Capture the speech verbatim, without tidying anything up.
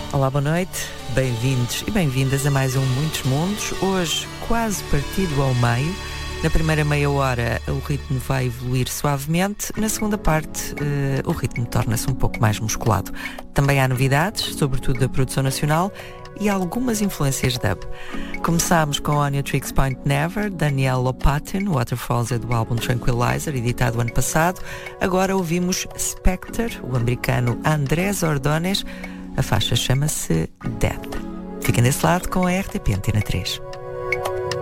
Olá, boa noite, bem-vindos e bem-vindas a mais um Muitos Mundos, hoje quase partido ao meio. Na primeira meia hora o ritmo vai evoluir suavemente, na segunda parte uh, o ritmo torna-se um pouco mais musculado. Também há novidades, sobretudo da produção nacional, e algumas influências dub. Começámos com On Your Tricks Point Never, Daniel Lopatin, Waterfalls é do álbum Tranquilizer, editado ano passado. Agora ouvimos Spectre, o americano Andrés Ordóñez. A faixa chama-se Death. Fiquem desse lado com a R T P Antena três.